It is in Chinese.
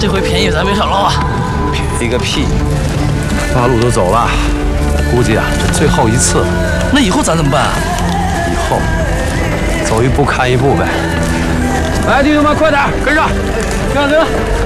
这回便宜咱没少捞啊！ 便宜个屁！八路都走了，估计啊这最后一次了。 那以后咱怎么办啊？ 以后走一步看一步呗。来，弟兄们，快点跟上！行行。